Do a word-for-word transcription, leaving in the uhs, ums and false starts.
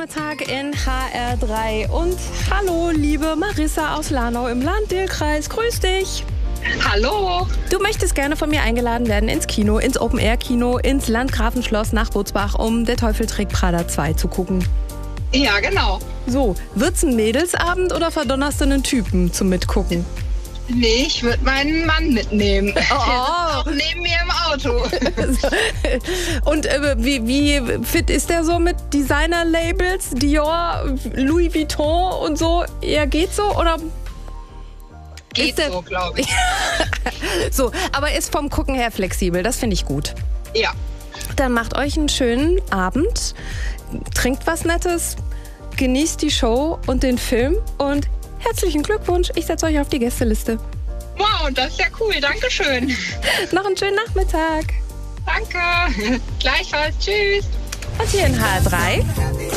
Nachmittag in H R drei. Und hallo, liebe Marissa aus Lanau im Land-Dill-Kreis. Grüß dich. Hallo. Du möchtest gerne von mir eingeladen werden ins Kino, ins Open-Air-Kino, ins Landgrafenschloss nach Butzbach, um Der Teufel trägt Prada zwei zu gucken. Ja, genau. So, wird's ein Mädelsabend oder verdonnerst du einen Typen zum Mitgucken? Nee, ich würde meinen Mann mitnehmen. Oh. Der sitzt auch neben mir im Auto. Und äh, wie, wie fit ist der so mit Designer-Labels, Dior, Louis Vuitton und so? Ja, geht so oder? Geht der... so, glaube ich. So, aber ist vom Gucken her flexibel, das finde ich gut. Ja. Dann macht euch einen schönen Abend, trinkt was Nettes, genießt die Show und den Film und herzlichen Glückwunsch, ich setze euch auf die Gästeliste. Wow, das ist ja cool, dankeschön. Noch einen schönen Nachmittag. Danke, gleichfalls, tschüss. Und hier in H R drei